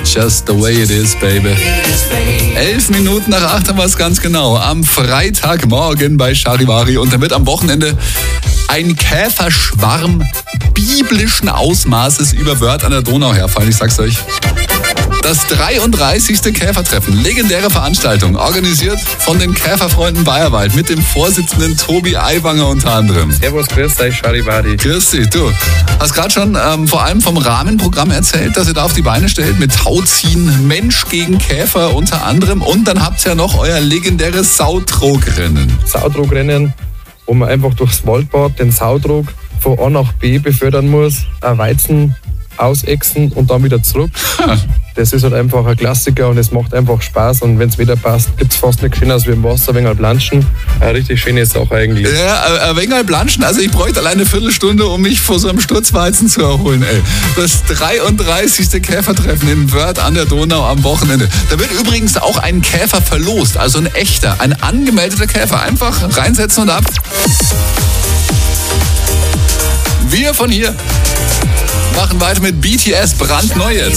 Just the way it is, baby. 11 Minuten nach 8 haben wir es ganz genau. Am Freitagmorgen bei Charivari. Und damit am Wochenende ein Käferschwarm biblischen Ausmaßes über Wörth an der Donau herfallen. Ich sag's euch. Das 33. Käfertreffen, legendäre Veranstaltung, organisiert von den Käferfreunden Bayerwald mit dem Vorsitzenden Tobi Aiwanger unter anderem. Servus, grüß euch, Charivari. Grüß dich, du. Hast gerade schon vor allem vom Rahmenprogramm erzählt, das ihr da auf die Beine stellt mit Tauziehen, Mensch gegen Käfer unter anderem. Und dann habt ihr ja noch euer legendäres Sautrogrennen. Sautrogrennen, wo man einfach durchs Waldbad den Sautrog von A nach B befördern muss, ein Weizen ausechsen und dann wieder zurück. Das ist halt einfach ein Klassiker und es macht einfach Spaß und wenn es wieder passt, gibt es fast nichts Schöneres wie im Wasser, ein wenig planschen. Eine richtig schöne Sache eigentlich. Ja, ein wenig planschen, also ich bräuchte alleine eine Viertelstunde, um mich vor so einem Sturzweizen zu erholen. Ey. Das 33. Käfertreffen in Wörth an der Donau am Wochenende. Da wird übrigens auch ein Käfer verlost, also ein echter, ein angemeldeter Käfer. Einfach reinsetzen und ab. Wir von hier machen weiter mit BTS, brandneu jetzt.